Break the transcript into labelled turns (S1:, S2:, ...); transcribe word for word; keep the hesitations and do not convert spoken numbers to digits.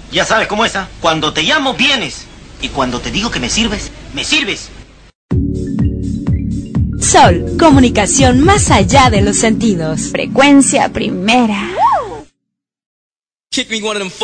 S1: Ya sabes cómo es, ¿ah? Cuando te llamo, vienes. Y cuando te digo que me sirves, me sirves.
S2: Sol, comunicación más allá de los sentidos.
S3: Frecuencia primera.
S4: Kick me one of them